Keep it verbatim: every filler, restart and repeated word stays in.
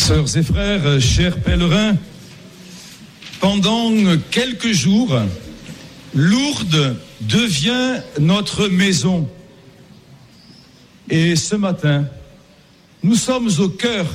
Sœurs et frères, chers pèlerins, pendant quelques jours, Lourdes devient notre maison. Et ce matin, nous sommes au cœur